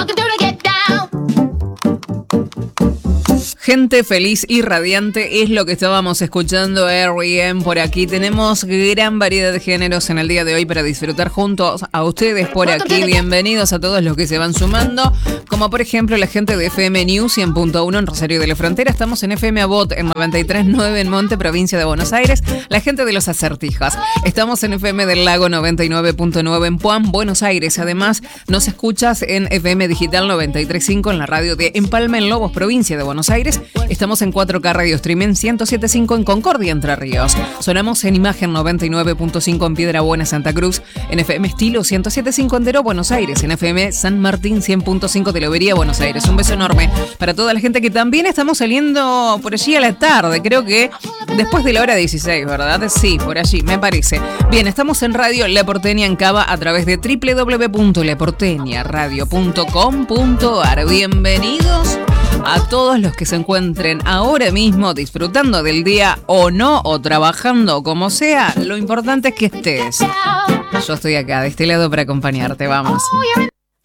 Gente feliz y radiante es lo que estábamos escuchando R.E.M. por aquí. Tenemos gran variedad de géneros en el día de hoy para disfrutar juntos a ustedes por aquí. Bienvenidos a todos los que se van sumando, como por ejemplo la gente de FM News 100.1 en Rosario de la Frontera. Estamos en FM Abot en 93.9 en Monte, provincia de Buenos Aires. La gente de Los Acertijas. Estamos en FM del Lago 99.9 en Puan, Buenos Aires. Además, nos escuchas en FM Digital 93.5 en la radio de Empalme en Lobos, provincia de Buenos Aires. Estamos en 4K Radio Streaming 107.5 en Concordia, Entre Ríos. Sonamos en Imagen 99.5 en Piedra Buena, Santa Cruz. En FM Estilo 107.5 en Deró, Buenos Aires. En FM San Martín 100.5 de Lobería, Buenos Aires. Un beso enorme para toda la gente que también estamos saliendo por allí a la tarde. Creo que después de la hora 16, ¿verdad? Sí, por allí, me parece. Bien, estamos en Radio La Porteña en Cava a través de www.laporteñaradio.com.ar. Bienvenidos a todos los que se encuentren ahora mismo disfrutando del día o no, o trabajando, como sea. Lo importante es que estés. Yo estoy acá, de este lado, para acompañarte. Vamos.